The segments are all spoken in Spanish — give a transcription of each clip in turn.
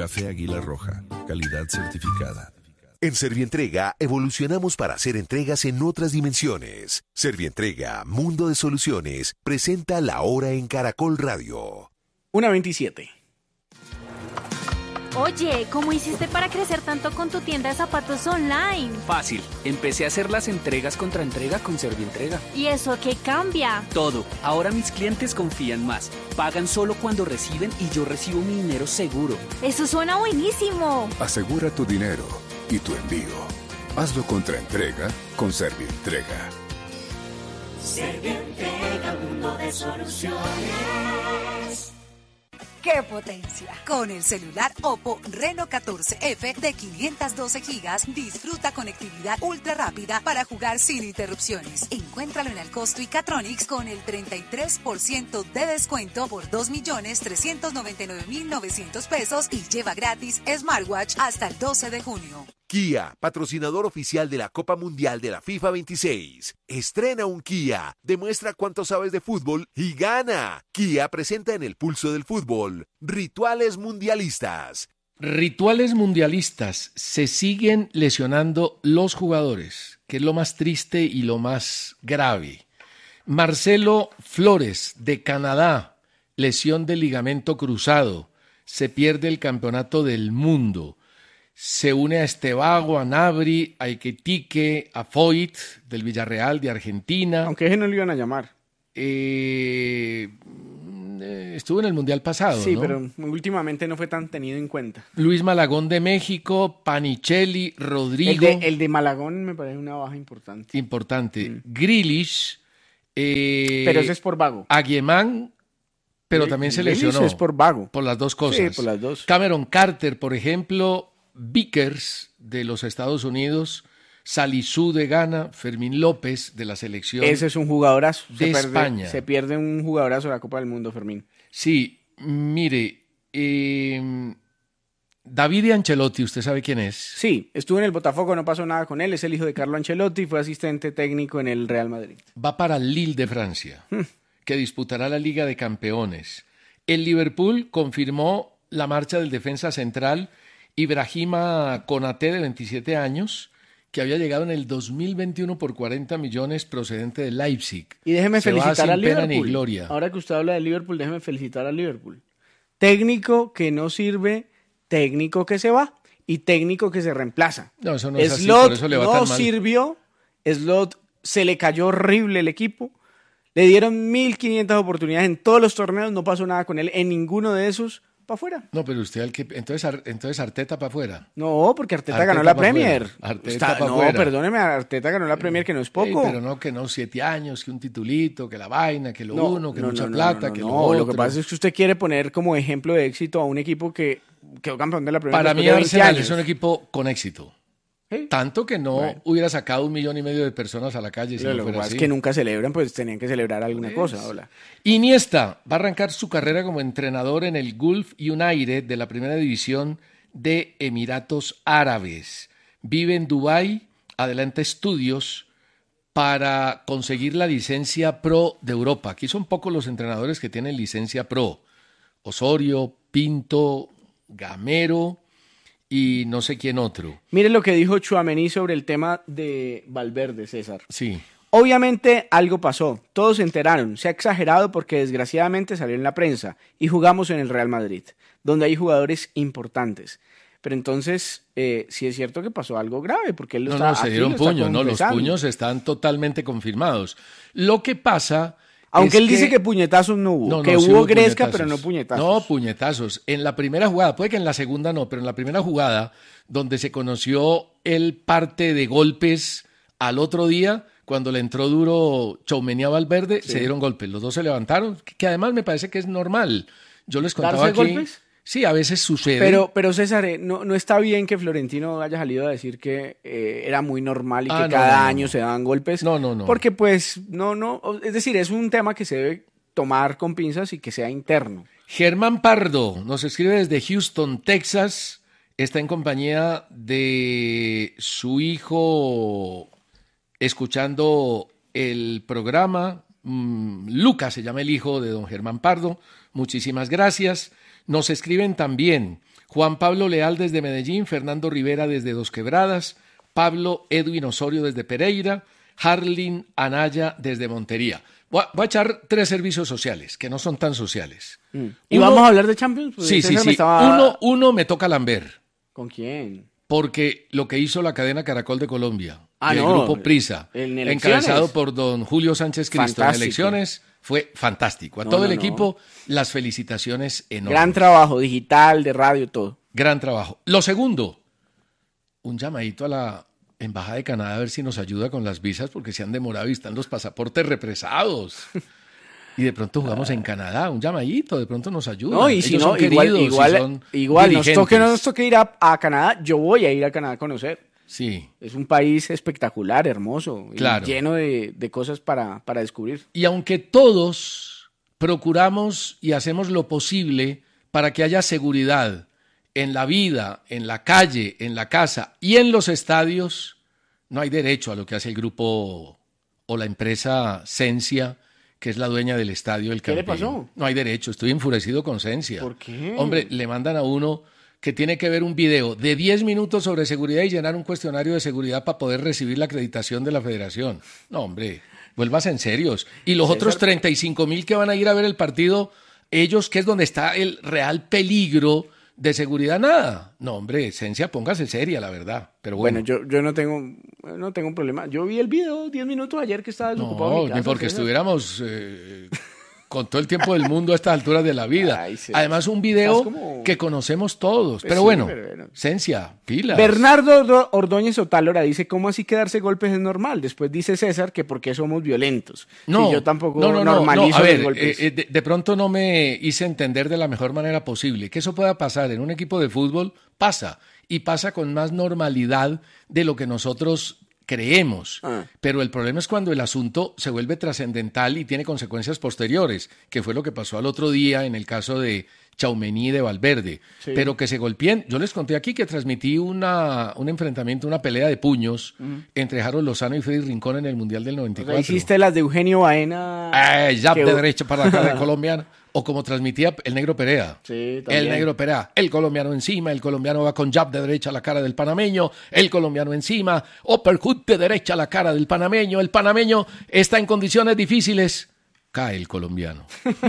Café Águila Roja, calidad certificada. En Servientrega evolucionamos para hacer entregas en otras dimensiones. Servientrega, Mundo de Soluciones, presenta La Hora en Caracol Radio. 1:27. Oye, ¿cómo hiciste para crecer tanto con tu tienda de zapatos online? Fácil, empecé a hacer las entregas contra entrega con Servientrega. ¿Y eso qué cambia? Todo, ahora mis clientes confían más, pagan solo cuando reciben y yo recibo mi dinero seguro. ¡Eso suena buenísimo! Asegura tu dinero y tu envío. Hazlo contra entrega con Servientrega. Servientrega, mundo de soluciones. ¡Qué potencia! Con el celular Oppo Reno 14F de 512 GB, disfruta conectividad ultra rápida para jugar sin interrupciones. Encuéntralo en Alcosto y Catronics con el 33% de descuento por 2.399.900 pesos y lleva gratis smartwatch hasta el 12 de junio. Kia, patrocinador oficial de la Copa Mundial de la FIFA 26. Estrena un Kia, demuestra cuánto sabes de fútbol y gana. Kia presenta en el pulso del fútbol Rituales Mundialistas. Rituales mundialistas. Se siguen lesionando los jugadores, que es lo más triste y lo más grave. Marcelo Flores, de Canadá, lesión de ligamento cruzado. Se pierde el campeonato del mundo. Se une a Estebago, a Nabri, a Iquetique, a Foyt, del Villarreal de Argentina. Aunque ese no lo iban a llamar. Estuvo en el Mundial pasado, sí, ¿no? Pero últimamente no fue tan tenido en cuenta. Luis Malagón de México, Panichelli, Rodrigo. El de Malagón me parece una baja importante. Importante. Grealish. Pero ese es por vago. Aguemán, pero también se lesionó. Eso es por vago. Por las dos cosas. Sí, por las dos. Cameron Carter, por ejemplo, Vickers de los Estados Unidos, Salisu de Ghana, Fermín López de la selección. Ese es un jugadorazo. De España. Se pierde un jugadorazo de la Copa del Mundo, Fermín. Sí, mire, David Ancelotti, ¿usted sabe quién es? Sí, estuvo en el Botafogo, no pasó nada con él, es el hijo de Carlo Ancelotti, fue asistente técnico en el Real Madrid. Va para Lille de Francia, que disputará la Liga de Campeones. El Liverpool confirmó la marcha del defensa central Ibrahima Konaté, de 27 años, que había llegado en el 2021 por 40 millones procedente de Leipzig. Y déjeme felicitar al Liverpool. Pena ni gloria. Ahora que usted habla de Liverpool, déjeme felicitar al Liverpool. Técnico que no sirve, técnico que se va y técnico que se reemplaza. No, eso no es así, por eso le va tan mal. No sirvió, Slot se le cayó horrible el equipo. Le dieron 1.500 oportunidades en todos los torneos, no pasó nada con él en ninguno de esos. Para afuera. No, pero usted entonces Arteta para afuera. No, porque Arteta ganó la Premier. No, perdóneme, Arteta ganó la Premier, que no es poco. Pero no, 7 años, que un titulito, que la vaina, que lo que mucha plata, que lo otro. otro. Lo que pasa es que usted quiere poner como ejemplo de éxito a un equipo que quedó campeón de la Premier. Para mí Arsenal es un equipo con éxito. ¿Sí? Tanto que no hubiera sacado 1,5 millones de personas a la calle si no fuera así. Es que nunca celebran, pues tenían que celebrar alguna cosa. Hola. Iniesta va a arrancar su carrera como entrenador en el Gulf United de la primera división de Emiratos Árabes. Vive en Dubái, adelanta estudios para conseguir la licencia Pro de Europa. Aquí son pocos los entrenadores que tienen licencia Pro. Osorio, Pinto, Gamero y no sé quién otro. Mire lo que dijo Tchouaméni sobre el tema de Valverde, César. Sí. Obviamente algo pasó, todos se enteraron, se ha exagerado porque desgraciadamente salió en la prensa y jugamos en el Real Madrid, donde hay jugadores importantes. Pero entonces, sí es cierto que pasó algo grave, porque él se dieron puños, los puños están totalmente confirmados. Lo que pasa... Aunque él dice que puñetazos no hubo, hubo gresca, pero no puñetazos. No, puñetazos. En la primera jugada, puede que en la segunda no, pero en la primera jugada, donde se conoció el parte de golpes al otro día, cuando le entró duro Tchouaméni a Valverde, se dieron golpes. Los dos se levantaron, que además me parece que es normal. Yo les contaba aquí... ¿Golpes? Sí, a veces sucede. Pero César, no está bien que Florentino haya salido a decir que era muy normal y que cada año se daban golpes. No. Porque pues, es decir, es un tema que se debe tomar con pinzas y que sea interno. Germán Pardo nos escribe desde Houston, Texas. Está en compañía de su hijo escuchando el programa. Lucas se llama el hijo de don Germán Pardo. Muchísimas gracias. Nos escriben también Juan Pablo Leal desde Medellín, Fernando Rivera desde Dos Quebradas, Pablo Edwin Osorio desde Pereira, Harlin Anaya desde Montería. Voy a echar 3 servicios sociales, que no son tan sociales. ¿Y vamos a hablar de Champions? Pues sí. Uno me toca lamber. ¿Con quién? Porque lo que hizo la cadena Caracol de Colombia, el no, grupo Prisa, encabezado por don Julio Sánchez Cristo en elecciones, fue fantástico. A todo el equipo, las felicitaciones enormes. Gran trabajo, digital, de radio, todo. Gran trabajo. Lo segundo, un llamadito a la Embajada de Canadá a ver si nos ayuda con las visas, porque se han demorado y están los pasaportes represados. Y de pronto jugamos en Canadá, un llamadito, de pronto nos ayuda. No, y si no, igual nos toque ir a Canadá, yo voy a ir a Canadá a conocer. Sí. Es un país espectacular, hermoso, claro, y lleno de cosas para descubrir. Y aunque todos procuramos y hacemos lo posible para que haya seguridad en la vida, en la calle, en la casa y en los estadios, no hay derecho a lo que hace el grupo o la empresa Sensia, que es la dueña del estadio del Campín. ¿Qué le pasó? No hay derecho, estoy enfurecido con Sensia. ¿Por qué? Hombre, le mandan a uno que tiene que ver un video de 10 minutos sobre seguridad y llenar un cuestionario de seguridad para poder recibir la acreditación de la federación. No, hombre, vuelvas en serios. Y los otros 35,000 que van a ir a ver el partido, ellos, que es donde está el real peligro de seguridad, nada. No, hombre, Sensia, póngase seria, la verdad. Pero bueno, yo no tengo un problema. Yo vi el video 10 minutos ayer que estaba desocupado en mi casa. Ni porque estuviéramos con todo el tiempo del mundo a estas alturas de la vida. Ay, sí. Además, un video que conocemos todos. Pues pero sí, bueno, pero Sensia, pilas. Bernardo Ordóñez Otálora dice, ¿cómo así que darse golpes es normal? Después dice César que por qué somos violentos. No, si yo tampoco no, normalizo a ver, los golpes. De pronto no me hice entender de la mejor manera posible. Que eso pueda pasar en un equipo de fútbol, pasa. Y pasa con más normalidad de lo que nosotros creemos. Pero el problema es cuando el asunto se vuelve trascendental y tiene consecuencias posteriores, que fue lo que pasó al otro día en el caso de Tchouaméni y de Valverde. Sí. Pero que se golpeen. Yo les conté aquí que transmití un enfrentamiento, una pelea de puños entre Harold Lozano y Freddy Rincón en el Mundial del 94. O sea, hiciste las de Eugenio Baena. Jab de derecha para la cara del colombiano. O como transmitía el Negro Perea. Sí, también. El Negro Perea. El colombiano encima, el colombiano va con jab de derecha a la cara del panameño, el colombiano encima, uppercut de derecha a la cara del panameño, el panameño está en condiciones difíciles, cae el colombiano.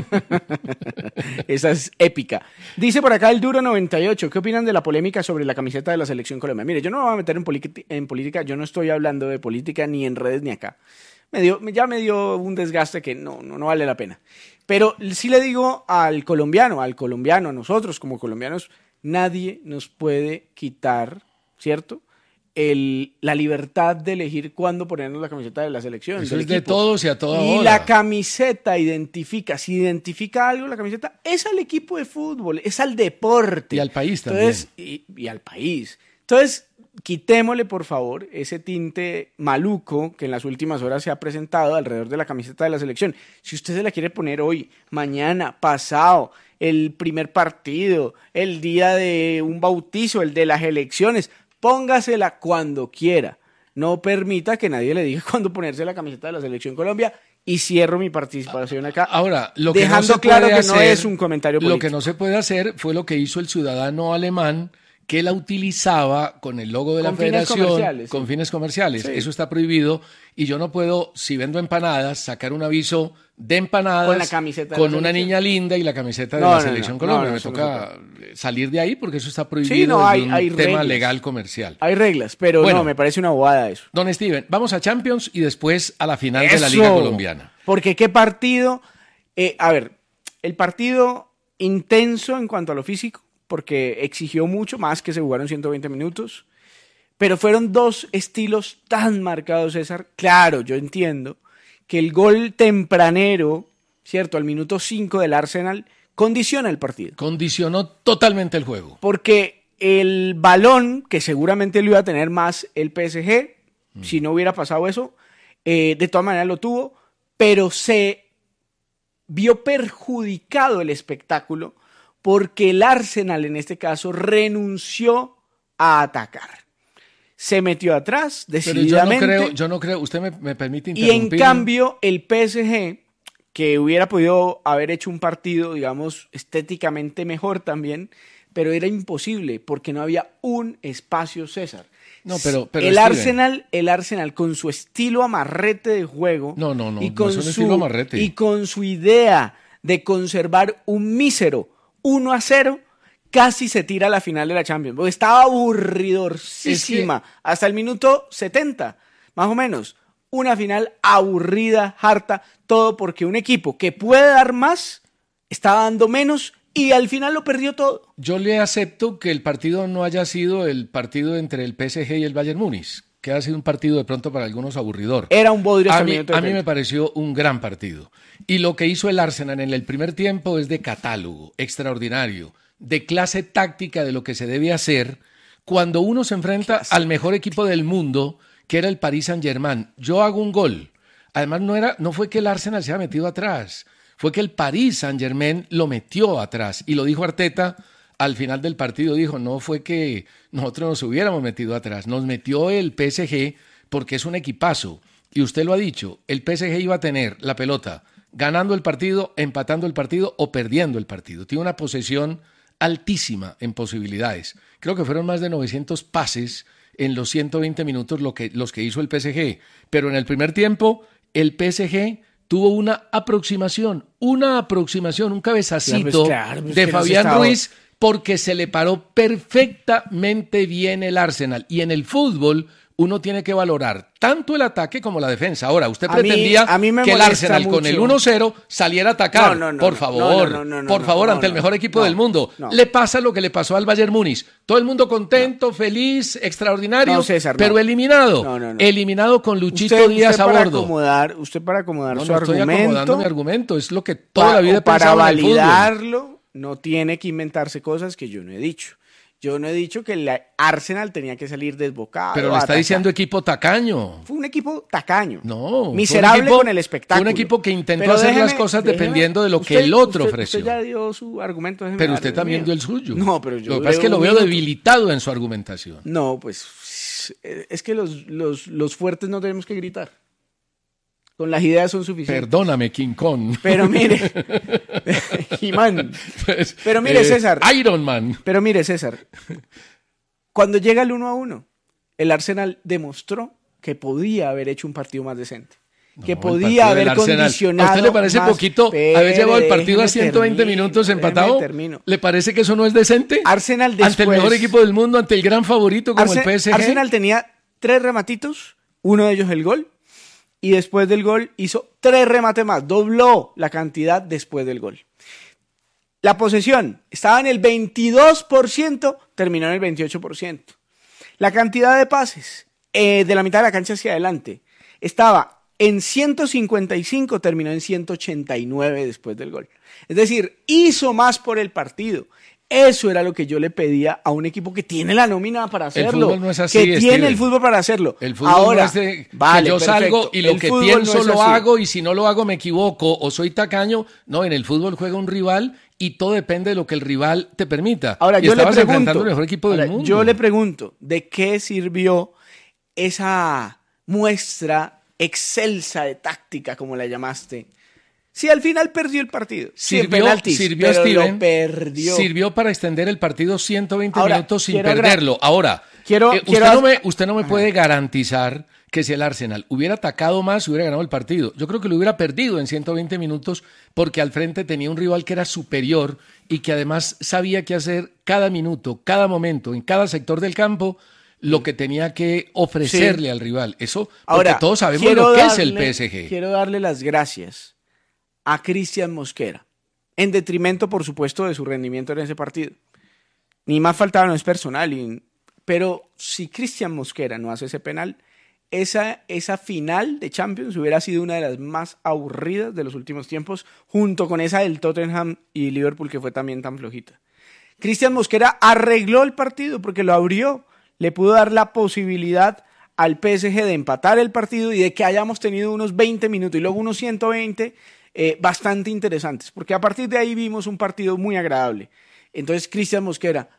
Esa es épica. Dice por acá el Duro 98, ¿qué opinan de la polémica sobre la camiseta de la Selección Colombia? Mire, yo no me voy a meter en política, yo no estoy hablando de política ni en redes ni acá. Ya me dio un desgaste que no vale la pena. Pero sí le digo al colombiano, a nosotros como colombianos, nadie nos puede quitar, ¿cierto?, la libertad de elegir cuándo ponernos la camiseta de la selección. Eso es de todos y a toda hora. Y la camiseta si identifica algo, la camiseta es al equipo de fútbol, es al deporte. Y al país también. Entonces, y al país. Entonces, quitémosle, por favor, ese tinte maluco que en las últimas horas se ha presentado alrededor de la camiseta de la selección. Si usted se la quiere poner hoy, mañana, pasado, el primer partido, el día de un bautizo, el de las elecciones, póngasela cuando quiera. No permita que nadie le diga cuándo ponerse la camiseta de la Selección Colombia. Y cierro mi participación acá. Ahora, lo que dejando no se claro puede que no hacer, es un comentario político. Lo que no se puede hacer fue lo que hizo el ciudadano alemán, que la utilizaba con el logo de la federación con fines comerciales. Sí. Eso está prohibido y yo no puedo, si vendo empanadas, sacar un aviso de empanadas con la camiseta con una niña linda y la camiseta de la Selección Colombia. Me toca salir de ahí porque eso está prohibido. Sí, hay tema reglas legal comercial. Hay reglas, pero bueno, me parece una bobada eso. Don Steven, vamos a Champions y después a la final de la Liga Colombiana. Porque qué partido, el partido intenso en cuanto a lo físico, porque exigió mucho más, que se jugaron 120 minutos, pero fueron dos estilos tan marcados, César. Claro, yo entiendo que el gol tempranero, ¿cierto?, al minuto 5 del Arsenal, condiciona el partido. Condicionó totalmente el juego. Porque el balón, que seguramente lo iba a tener más el PSG, si no hubiera pasado eso, de todas maneras lo tuvo, pero se vio perjudicado el espectáculo porque el Arsenal, en este caso, renunció a atacar. Se metió atrás decididamente. Pero yo no creo, usted me permite interrumpir. Y en cambio, el PSG, que hubiera podido haber hecho un partido, digamos, estéticamente mejor también, pero era imposible porque no había un espacio, César. No, pero el Arsenal con su estilo amarrete de juego no y con es un estilo amarrete. Y con su idea de conservar un mísero 1-0, casi se tira a la final de la Champions, porque estaba aburridorcísima hasta el minuto 70, más o menos. Una final aburrida, harta, todo porque un equipo que puede dar más estaba dando menos y al final lo perdió todo. Yo le acepto que el partido no haya sido el partido entre el PSG y el Bayern Múnich, que ha sido un partido de pronto para algunos aburridor. Era un bodrio. A mí me pareció un gran partido. Y lo que hizo el Arsenal en el primer tiempo es de catálogo, extraordinario, de clase táctica de lo que se debe hacer cuando uno se enfrenta al mejor equipo del mundo, que era el Paris Saint-Germain. Yo hago un gol. Además, no fue que el Arsenal se haya metido atrás, fue que el Paris Saint-Germain lo metió atrás. Y lo dijo Arteta al final del partido, dijo, no fue que nosotros nos hubiéramos metido atrás, nos metió el PSG porque es un equipazo. Y usted lo ha dicho, el PSG iba a tener la pelota ganando el partido, empatando el partido o perdiendo el partido. Tiene una posesión altísima en posibilidades. Creo que fueron más de 900 pases en los 120 minutos los que hizo el PSG. Pero en el primer tiempo, el PSG tuvo una aproximación, un cabezacito de Fabián Ruiz, porque se le paró perfectamente bien el Arsenal. Y en el fútbol uno tiene que valorar tanto el ataque como la defensa. Ahora, usted pretendía que el Arsenal mucho. Con el 1-0 saliera a atacar. Por favor, ante el mejor equipo del mundo. Le pasa lo que le pasó al Bayern Múnich. Todo el mundo contento, feliz, extraordinario, César, pero eliminado. Eliminado con Luchito Díaz a bordo. Usted para acomodar su argumento. Estoy acomodando mi argumento. Es lo que toda la vida he para pensado en el fútbol. validarlo, no tiene que inventarse cosas que yo no he dicho. Yo no he dicho que el Arsenal tenía que salir desbocado. Pero le está diciendo equipo tacaño. Fue un equipo tacaño. No. Miserable con el espectáculo. Fue un equipo que intentó hacer las cosas dependiendo de lo que el otro ofreció. Usted ya dio su argumento. Pero usted también dio el suyo. No, pero yo lo que pasa es que lo veo debilitado en su argumentación. No, pues es que los fuertes no tenemos que gritar. Con las ideas son suficientes. Perdóname, King Kong. Pero mire, He-Man. Pero mire, César. Iron Man. Pero mire, César. Cuando llega el 1-1, el Arsenal demostró que podía haber hecho un partido más decente. Que podía haber condicionado. ¿A usted le parece más, poquito haber llevado el partido a 120 minutos empatado? ¿Le parece que eso no es decente? Arsenal después, ante el mejor equipo del mundo, ante el gran favorito como el PSG. Arsenal tenía 3 rematitos, uno de ellos el gol. Y después del gol hizo 3 remates más, dobló la cantidad después del gol. La posesión estaba en el 22%, terminó en el 28%. La cantidad de pases de la mitad de la cancha hacia adelante estaba en 155, terminó en 189 después del gol. Es decir, hizo más por el partido. Eso era lo que yo le pedía a un equipo que tiene la nómina para hacerlo. El fútbol no es así, que tiene el fútbol para hacerlo. El fútbol ahora, no es de que yo salgo y lo que pienso lo hago, y si no lo hago me equivoco o soy tacaño. No, en el fútbol juega un rival y todo depende de lo que el rival te permita. Ahora, yo le pregunto, el mejor equipo del mundo. Yo le pregunto, ¿de qué sirvió esa muestra excelsa de táctica, como la llamaste? Si al final perdió el partido. Sirvió Steven, lo perdió. Sirvió para extender el partido 120 minutos sin perderlo. Ahora, usted no me puede garantizar que si el Arsenal hubiera atacado más, hubiera ganado el partido. Yo creo que lo hubiera perdido en 120 minutos porque al frente tenía un rival que era superior y que además sabía qué hacer cada minuto, cada momento, en cada sector del campo, lo que tenía que ofrecerle al rival. Eso, porque todos sabemos lo que es el PSG. Quiero darle las gracias a Cristian Mosquera, en detrimento, por supuesto, de su rendimiento en ese partido. Ni más faltaba, no es personal, pero si Cristian Mosquera no hace ese penal, esa final de Champions hubiera sido una de las más aburridas de los últimos tiempos, junto con esa del Tottenham y Liverpool, que fue también tan flojita. Cristian Mosquera arregló el partido porque lo abrió, le pudo dar la posibilidad al PSG de empatar el partido y de que hayamos tenido unos 20 minutos y luego unos 120 bastante interesantes, porque a partir de ahí vimos un partido muy agradable. Entonces, Cristian Mosquera,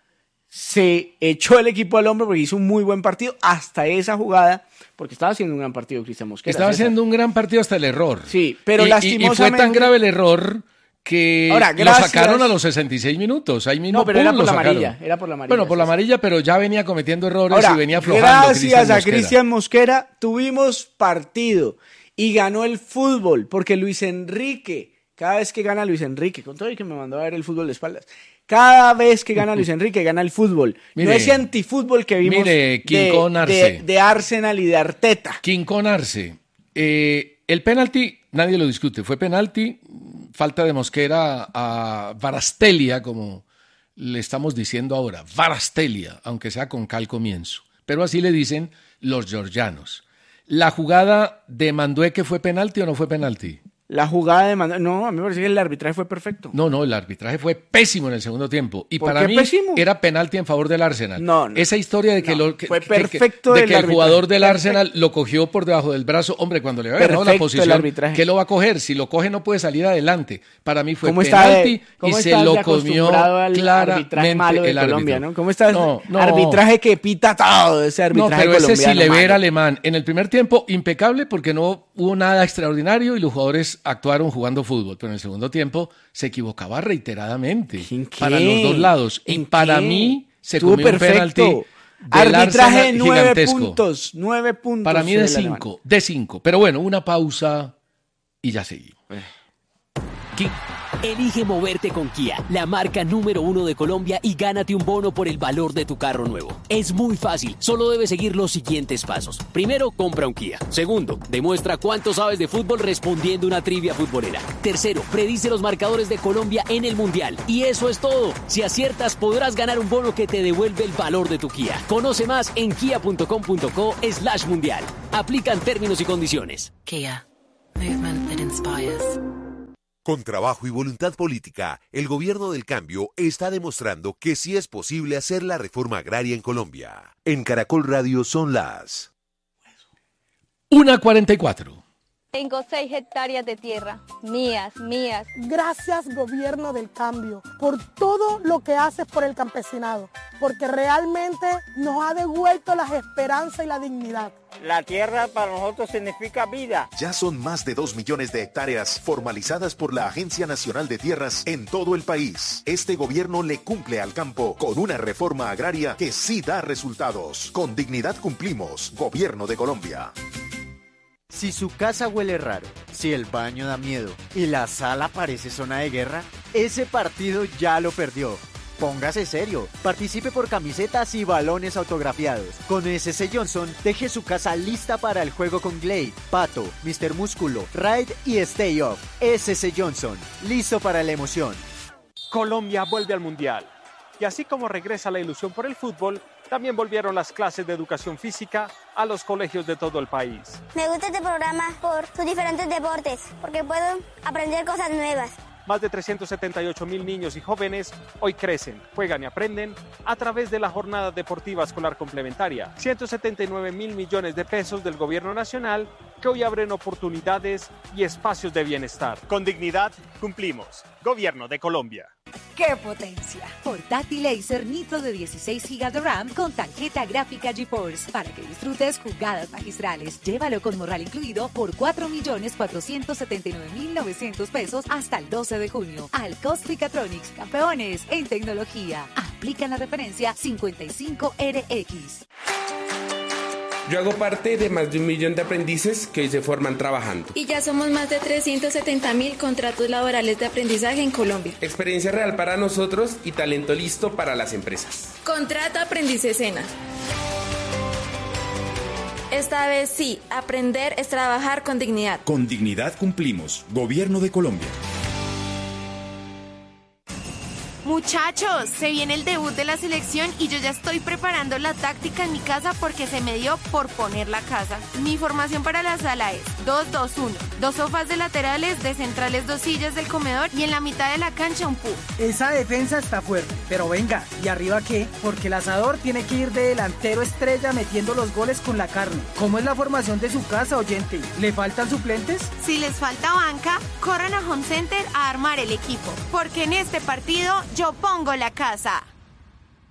se echó el equipo al hombro porque hizo un muy buen partido hasta esa jugada, porque estaba haciendo un gran partido Cristian Mosquera. Estaba haciendo un gran partido hasta el error. Sí, pero lastimosamente... Y fue tan grave el error que ahora, lo sacaron a los 66 minutos. Ahí mismo, no, pero ¡pum!, era por lo la sacaron. amarilla. Era por la amarilla. Bueno, por la amarilla, pero ya venía cometiendo errores ahora, y venía aflojando. Gracias a Cristian Mosquera tuvimos partido y ganó el fútbol, porque Luis Enrique, cada vez que gana Luis Enrique, con todo y que me mandó a ver el fútbol de espaldas, cada vez que gana Luis Enrique, gana el fútbol. Mire, no ese antifútbol que vimos de Arsenal y de Arteta. Quincón Arce. El penalti, nadie lo discute, fue penalti, falta de Mosquera a Varastelia, como le estamos diciendo ahora, Varastelia, aunque sea con K al comienzo, pero así le dicen los georgianos. ¿La jugada de Mandueque fue penalti o no fue penalti? La jugada de no, a mí me parece que el arbitraje fue perfecto. No, el arbitraje fue pésimo en el segundo tiempo. Y ¿Por para qué mí pésimo? era penalti en favor del Arsenal. No. Esa historia de que, fue perfecto de que el jugador del arbitraje. Arsenal lo cogió por debajo del brazo. Hombre, cuando le había ganado la posición, ¿qué lo va a coger? Si lo coge no puede salir adelante. Para mí fue penalti y se lo comió claramente malo de el Colombia, árbitro. ¿no? ¿Cómo está No. Arbitraje que pita todo ese arbitraje pero colombiano? ese sí le malo. era alemán. En el primer tiempo, impecable porque no hubo nada extraordinario y los jugadores actuaron jugando fútbol, pero en el segundo tiempo se equivocaba reiteradamente para los dos lados y para mí se comió un penalti del arbitraje Arsenal 9 gigantesco. puntos, 9 puntos. Para mí de 5, pero bueno, una pausa y ya seguimos. Elige moverte con Kia, la marca número 1 de Colombia, y gánate un bono por el valor de tu carro nuevo. Es muy fácil, solo debes seguir los siguientes pasos. Primero, compra un Kia. Segundo, demuestra cuánto sabes de fútbol respondiendo una trivia futbolera. Tercero, predice los marcadores de Colombia en el Mundial. Y eso es todo. Si aciertas, podrás ganar un bono que te devuelve el valor de tu Kia. Conoce más en kia.com.co/mundial. Aplican términos y condiciones. Kia. Movement that inspires. Con trabajo y voluntad política, el gobierno del cambio está demostrando que sí es posible hacer la reforma agraria en Colombia. En Caracol Radio son las 1:44. Tengo 6 hectáreas de tierra, mías. Gracias, gobierno del cambio, por todo lo que haces por el campesinado, porque realmente nos ha devuelto las esperanzas y la dignidad. La tierra para nosotros significa vida. Ya son más de 2 millones de hectáreas formalizadas por la Agencia Nacional de Tierras en todo el país. Este gobierno le cumple al campo con una reforma agraria que sí da resultados. Con dignidad cumplimos, Gobierno de Colombia. Si su casa huele raro, si el baño da miedo y la sala parece zona de guerra, ese partido ya lo perdió. Póngase serio, participe por camisetas y balones autografiados. Con SS Johnson, deje su casa lista para el juego con Glade, Pato, Mr. Músculo, Ride y Stay Off. SS Johnson, listo para la emoción. Colombia vuelve al Mundial. Y así como regresa la ilusión por el fútbol, también volvieron las clases de educación física a los colegios de todo el país. Me gusta este programa por sus diferentes deportes, porque puedo aprender cosas nuevas. Más de 378.000 niños y jóvenes hoy crecen, juegan y aprenden a través de la Jornada Deportiva Escolar Complementaria. 179.000 millones de pesos del Gobierno Nacional que hoy abren oportunidades y espacios de bienestar. Con dignidad cumplimos. Gobierno de Colombia. ¡Qué potencia! Portátil Acer Nitro de 16 GB de RAM con tarjeta gráfica GeForce para que disfrutes jugadas magistrales. Llévalo con morral incluido por 4.479.900 pesos hasta el 12 de junio. Alcos Tricatronics, campeones en tecnología. Aplican la referencia 55RX. Yo hago parte de más de 1 millón de aprendices que hoy se forman trabajando. Y ya somos más de 370.000 contratos laborales de aprendizaje en Colombia. Experiencia real para nosotros y talento listo para las empresas. Contrato Aprendiz Sena. Esta vez sí, aprender es trabajar con dignidad. Con dignidad cumplimos. Gobierno de Colombia. Muchachos, se viene el debut de la selección y yo ya estoy preparando la táctica en mi casa porque se me dio por poner la casa. Mi formación para la sala es 2-2-1, 2 sofás de laterales, de centrales 2 sillas del comedor y en la mitad de la cancha un pub. Esa defensa está fuerte, pero venga, ¿y arriba qué? Porque el asador tiene que ir de delantero estrella metiendo los goles con la carne. ¿Cómo es la formación de su casa, oyente? ¿Le faltan suplentes? Si les falta banca, corran a Home Center a armar el equipo, porque en este partido yo pongo la casa.